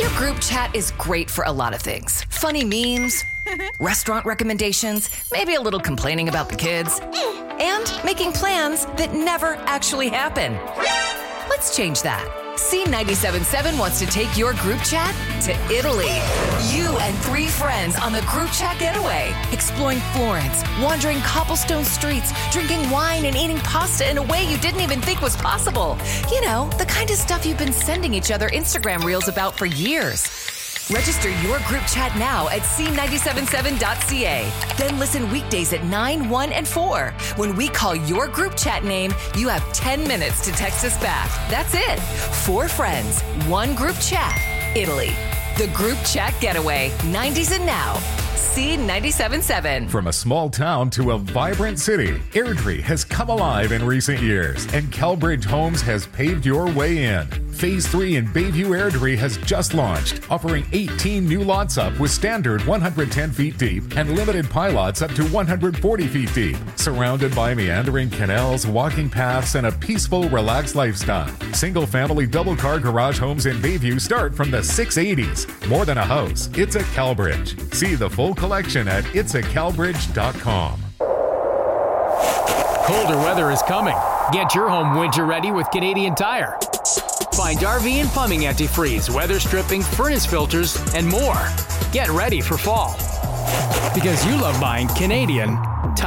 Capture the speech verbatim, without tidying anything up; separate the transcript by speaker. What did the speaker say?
Speaker 1: Your group chat is great for a lot of things. Funny memes, restaurant recommendations, maybe a little complaining about the kids, and making plans that never actually happen. Let's change that. C ninety-seven point seven wants to take your group chat to Italy. You and three friends on the group chat getaway, exploring Florence, wandering cobblestone streets, drinking wine and eating pasta in a way you didn't even think was possible. You know, the kind of stuff you've been sending each other Instagram reels about for years. Register your group chat now at c nine seven seven dot c a. Then listen weekdays at nine, one, and four. When we call your group chat name, you have ten minutes to text us back. That's it. Four friends, one group chat, Italy. The group chat getaway, nineties and now. C ninety-seven point seven.
Speaker 2: From a small town to a vibrant city, Airdrie has come alive in recent years, and CalBridge Homes has paved your way in. Phase three in Bayview Airdrie has just launched, offering eighteen new lots up with standard one hundred ten feet deep and limited pilots up to one hundred forty feet deep, surrounded by meandering canals, walking paths, and a peaceful, relaxed lifestyle. Single-family double-car garage homes in Bayview start from the six eighties. More than a house, it's a CalBridge. See the full collection at its a calbridge dot com.
Speaker 3: Colder weather is coming. Get your home winter ready with Canadian Tire. Find R V and plumbing antifreeze, weather stripping, furnace filters, and more. Get ready for fall. Because you love buying Canadian